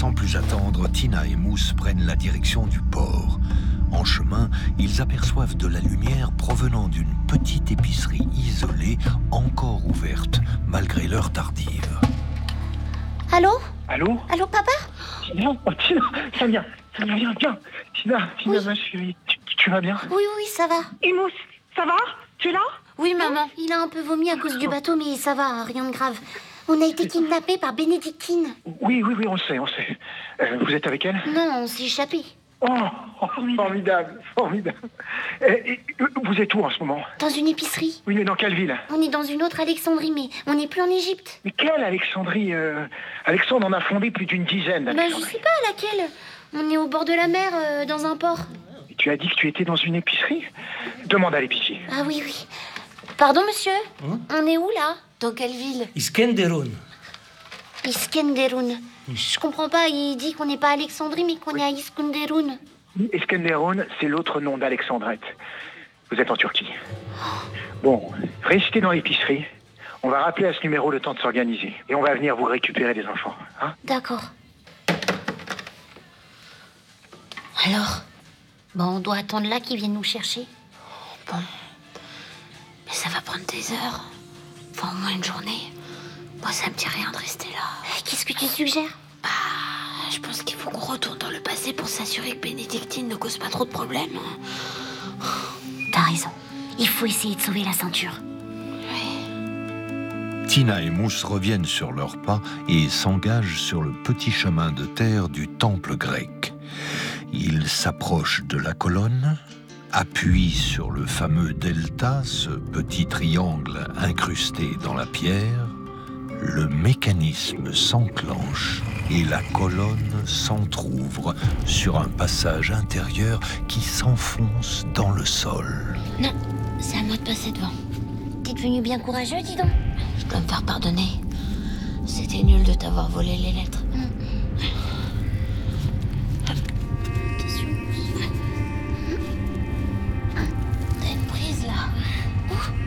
Sans plus attendre, Tina et Mousse prennent la direction du port. En chemin, ils aperçoivent de la lumière provenant d'une petite épicerie isolée, encore ouverte, malgré l'heure tardive. Allô ? Allô ? Allô, papa ? Tina, ça vient, viens. Tina, Oui. ma chérie, tu vas bien ? Oui, ça va. Et Mousse, ça va ? Tu es là ? Oui, maman. Il a un peu vomi à cause du bateau, mais ça va, rien de grave. On a été kidnappés par Bénédictine. Oui, on le sait. Vous êtes avec elle ? Non, on s'est échappés. Oh, formidable. Vous êtes où en ce moment ? Dans une épicerie. Oui, mais dans quelle ville ? On est dans une autre Alexandrie, mais on n'est plus en Égypte. Mais quelle Alexandrie Alexandre en a fondé plus d'une dizaine Je d'Alexandries. sais pas laquelle. On est au bord de la mer, dans un port. Et tu as dit que tu étais dans une épicerie ? Demande à l'épicier. Ah oui. Pardon, monsieur ? On est où, là ? Dans quelle ville ? Iskenderun. Iskenderun. Je comprends pas, il dit qu'on n'est pas à Alexandrie, mais qu'on est à Iskenderun. Iskenderun, c'est l'autre nom d'Alexandrette. Vous êtes en Turquie. Bon, restez dans l'épicerie. On va rappeler à ce numéro le temps de s'organiser. Et on va venir vous récupérer des enfants. Hein ? D'accord. Alors ? On doit attendre là qu'ils viennent nous chercher. Bon. Mais ça va prendre des heures. Enfin, au moins une journée. Moi, ça me dit rien de rester là. Qu'est-ce que tu suggères ? Je pense qu'il faut qu'on retourne dans le passé pour s'assurer que Bénédictine ne cause pas trop de problèmes. T'as raison. Il faut essayer de sauver la ceinture. Oui. Tina et Mousse reviennent sur leurs pas et s'engagent sur le petit chemin de terre du temple grec. Ils s'approchent de la colonne, appuient sur le fameux delta, ce petit triangle incrusté dans la pierre. Le mécanisme s'enclenche et la colonne s'entr'ouvre sur un passage intérieur qui s'enfonce dans le sol. Non, c'est à moi de passer devant. T'es devenu bien courageux, dis donc. Je dois me faire pardonner. C'était nul de t'avoir volé les lettres.